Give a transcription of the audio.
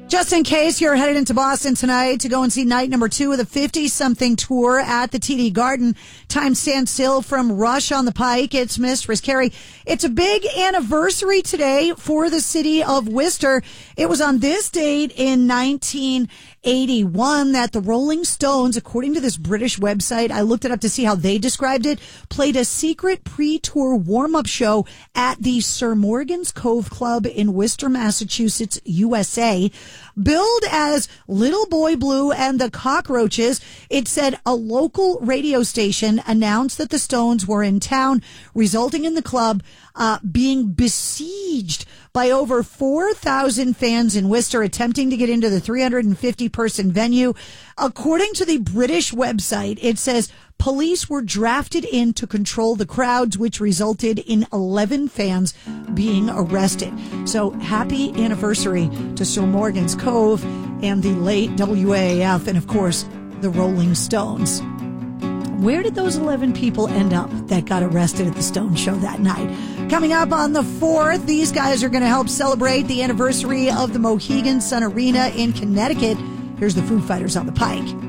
Just in case you're headed into Boston tonight to go and see night number 2 of the 50-something tour at the TD Garden, time stands still from Rush on the Pike. It's Mistress Carrie. It's a big anniversary today for the city of Worcester. It was on this date in 1981 that the Rolling Stones, according to this British website, I looked it up to see how they described it, played a secret pre-tour warm-up show at the Sir Morgan's Cove Club in Worcester, Massachusetts, USA. Billed as Little Boy Blue and the Cockroaches, it said a local radio station announced that the Stones were in town, resulting in the club being besieged by over 4,000 fans in Worcester attempting to get into the 350-person venue. According to the British website, it says police were drafted in to control the crowds, which resulted in 11 fans being arrested. So happy anniversary to Sir Morgan's Cove and the late WAAF and, of course, the Rolling Stones. Where did those 11 people end up that got arrested at the Stone Show that night? Coming up on the 4th, these guys are going to help celebrate the anniversary of the Mohegan Sun Arena in Connecticut. Here's the Foo Fighters on the Pike.